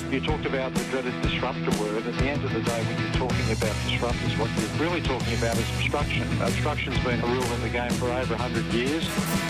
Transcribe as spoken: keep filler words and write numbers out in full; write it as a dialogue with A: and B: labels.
A: You talked about the dreaded disruptor word. At the end of the day, when you're talking about disruptors, what you're really talking about is obstruction. Obstruction's been a rule in the game for over one hundred years.